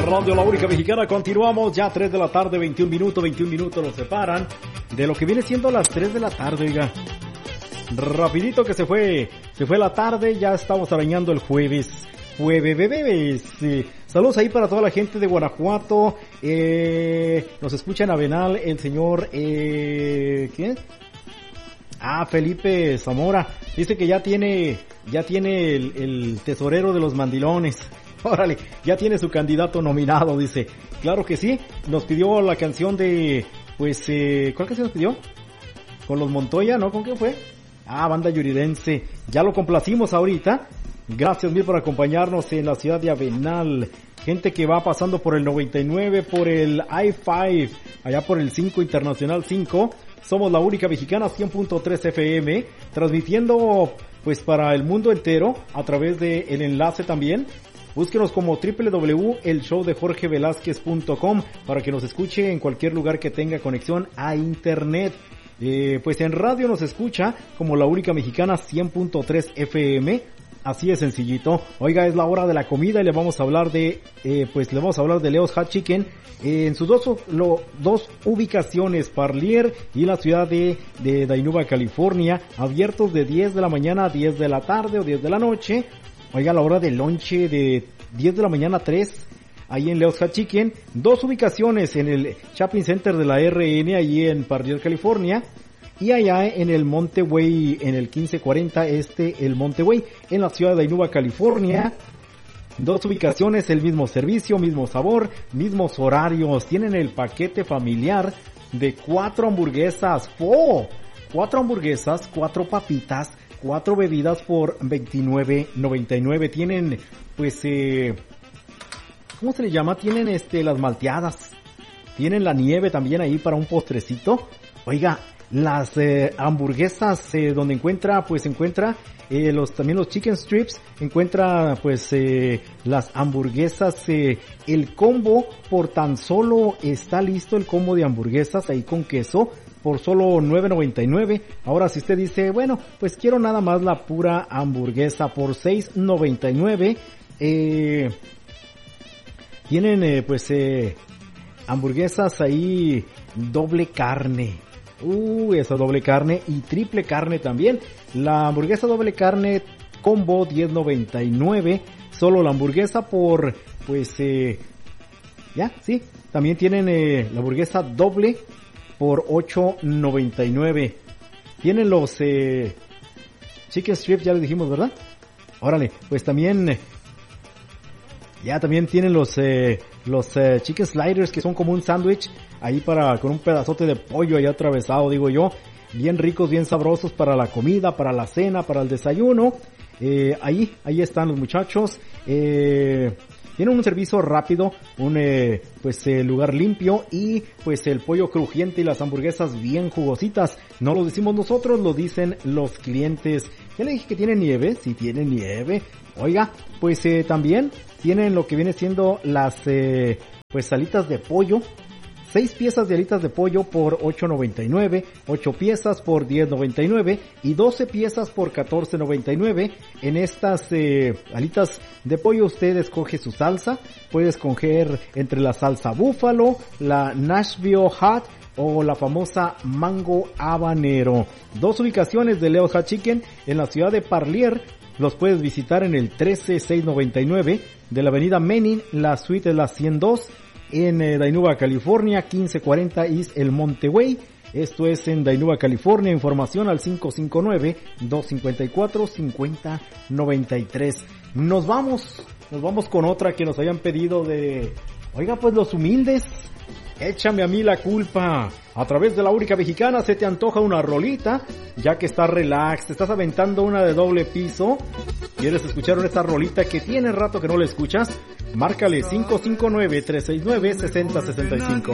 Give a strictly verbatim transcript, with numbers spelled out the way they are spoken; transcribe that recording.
Radio La Única Mexicana. Continuamos ya tres de la tarde, veintiún minutos, veintiún minutos nos separan de lo que viene siendo las tres de la tarde, oiga. Rapidito que se fue, se fue la tarde, ya estamos arañando el jueves. Jueves, bebés. Sí. Saludos ahí para toda la gente de Guanajuato. Eh, nos escucha en Avenal el señor, eh, ¿quién? Ah, Felipe Zamora. Dice que ya tiene, ya tiene el, el tesorero de los mandilones. Órale, ya tiene su candidato nominado, dice. Claro que sí, nos pidió la canción de, pues, eh, ¿cuál canción nos pidió? Con los Montoya, ¿no? ¿Con qué fue? Ah, Banda Yuridense. Ya lo complacimos ahorita. Gracias mil por acompañarnos en la ciudad de Avenal. Gente que va pasando por el noventa y nueve, por el I cinco, allá por el cinco Internacional cinco. Somos La Única Mexicana, cien punto tres F M, transmitiendo pues para el mundo entero a través de el enlace también. Búsquenos como doble u doble u doble u punto el show de jorge velázquez punto com para que nos escuche en cualquier lugar que tenga conexión a internet. Eh, pues en radio nos escucha como La Única Mexicana, cien punto tres F M. Así de sencillito. Oiga, es la hora de la comida y le vamos a hablar de, eh, pues le vamos a hablar de Leo's Hot Chicken eh, en sus dos, lo, dos ubicaciones, Parlier y la ciudad de, de Dinuba, California, abiertos de diez de la mañana a diez de la tarde o diez de la noche. Oiga, la hora del lonche de diez de la mañana a tres, ahí en Leo's Hot Chicken. Dos ubicaciones en el Shopping Center de la R N, ahí en Parlier, California. Y allá en el Monteway, en el quince cuarenta este, el Monteway, en la ciudad de Dinuba, California. Dos ubicaciones, el mismo servicio, mismo sabor, mismos horarios. Tienen el paquete familiar de cuatro hamburguesas. ¡Oh! Cuatro hamburguesas, cuatro papitas, cuatro bebidas por veintinueve noventa y nueve. Tienen, pues, eh, ¿cómo se le llama? Tienen este, las malteadas. Tienen la nieve también ahí para un postrecito. Oiga, las eh, hamburguesas eh, donde encuentra, pues encuentra eh, los también los chicken strips, encuentra pues eh, las hamburguesas, eh, el combo por tan solo, está listo el combo de hamburguesas ahí con queso por solo nueve noventa y nueve. Ahora si usted dice, bueno, pues quiero nada más la pura hamburguesa por seis noventa y nueve, eh, tienen eh, pues eh, hamburguesas ahí doble carne. Uh, esa doble carne y triple carne también. La hamburguesa doble carne combo diez noventa y nueve. Solo la hamburguesa por, pues, eh, ya, sí. También tienen eh, la hamburguesa doble por ocho noventa y nueve. Tienen los eh, chicken strips, ya les dijimos, ¿verdad? Órale, pues también, eh, ya también tienen los, eh, los eh, chicken sliders que son como un sándwich. Ahí para, con un pedazote de pollo ahí atravesado, digo yo. Bien ricos, bien sabrosos para la comida, para la cena, para el desayuno. Eh, ahí, ahí están los muchachos. Eh, tienen un servicio rápido, un, eh, pues, eh, lugar limpio y, pues, el pollo crujiente y las hamburguesas bien jugositas. No lo decimos nosotros, lo dicen los clientes. Ya le dije que tiene nieve, sí tiene nieve. Oiga, pues, eh, también tienen lo que viene siendo las, eh, pues, salitas de pollo. Seis piezas de alitas de pollo por ocho noventa y nueve, ocho piezas por diez noventa y nueve y doce piezas por catorce noventa y nueve. En estas eh, alitas de pollo usted escoge su salsa, puede escoger entre la salsa búfalo, la Nashville Hot o la famosa mango habanero. Dos ubicaciones de Leo's Hot Chicken en la ciudad de Parlier. Los puedes visitar en el trece seiscientos noventa y nueve de la avenida Menin, la suite es la ciento dos. En eh, Dinuba, California, quince cuarenta East El Monteway. Esto es en Dinuba, California. Información al cinco cinco nueve, dos cinco cuatro, cinco cero nueve tres. Nos vamos, nos vamos con otra que nos hayan pedido de, oiga, pues los humildes. Échame a mí la culpa. A través de La Única Mexicana se te antoja una rolita, ya que estás relax, te estás aventando una de doble piso. ¿Quieres escuchar esta rolita que tiene rato que no la escuchas? Márcale cinco cinco nueve, tres seis nueve, seis cero seis cinco.